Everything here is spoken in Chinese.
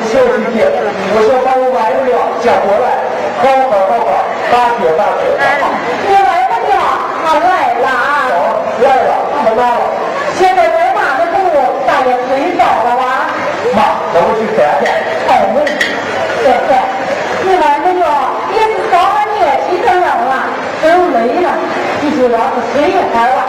休息去，我说把我晚了叫过来，好，大姐。 你来了呢？俺来了啊！ 来了，他来了。 现在在妈的中午，大爷睡着了吧？ 妈，那我去看看。 对，你们那个也是早晚年纪这样了，都累了，你就要是睡一会儿了。